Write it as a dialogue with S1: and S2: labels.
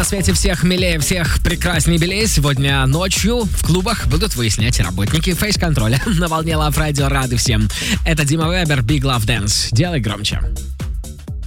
S1: на свете всех милее, всех прекрасней белее. Сегодня ночью в клубах будут выяснять работники фейс-контроля. На волне Love Radio рады всем. Это Дима Вебер, Big Love Dance. Делай громче.